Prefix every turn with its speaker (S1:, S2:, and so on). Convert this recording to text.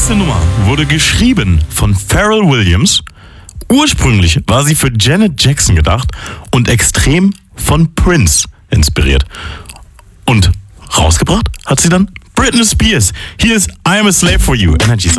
S1: nächste Nummer wurde geschrieben von Pharrell Williams. Ursprünglich war sie für Janet Jackson gedacht und extrem von Prince inspiriert. Und rausgebracht hat sie dann Britney Spears. Hier ist I'm a Slave for You. Energy Song.